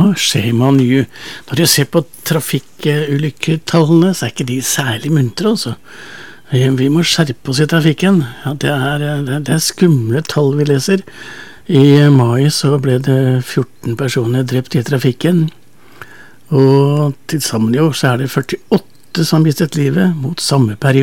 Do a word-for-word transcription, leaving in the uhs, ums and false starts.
shame on you. Når jeg ser på trafikkulykketallene, så er ikke de særlig muntre, altså. Vi må skjerpe oss i trafikken. Ja, det, er, det er skumle tall vi leser. I mai så ble det fjorten personer drept i trafikken, og til sammen i år så er det førtiåtte som mistet livet mot samme periode.